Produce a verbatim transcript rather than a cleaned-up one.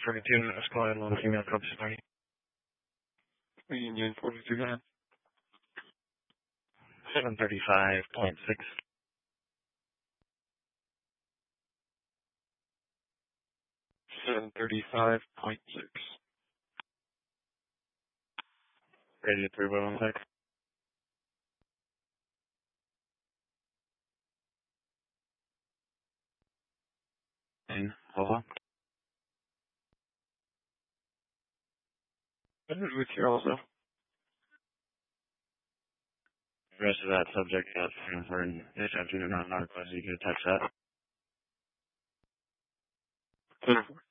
forty-two, I was calling on the female corpus party. Union forty-two nine. seven thirty-five point six. seven thirty-five point six. Ready to three one six. And hold on. What is with you also? The rest of that subject got transferred this afternoon on our class. You can attach that.